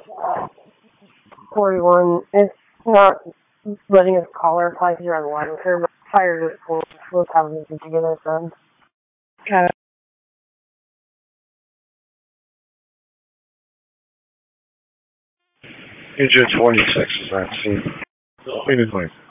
41. It's not letting us call our place here on the line here, but fire is cool. We'll have them to get us done. Kind of. Engine 26 is that scene. Immediately.